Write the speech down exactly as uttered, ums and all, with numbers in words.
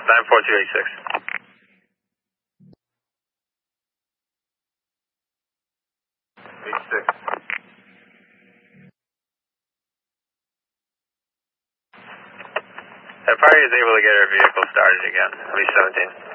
nine four two eight six. eight six. That party is able to get her vehicle started again, at least seventeen.